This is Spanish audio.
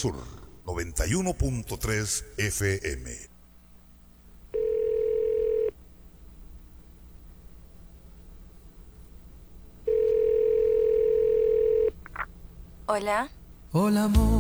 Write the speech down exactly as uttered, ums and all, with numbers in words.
Sur noventa y uno punto tres F M. Hola. Hola, amor.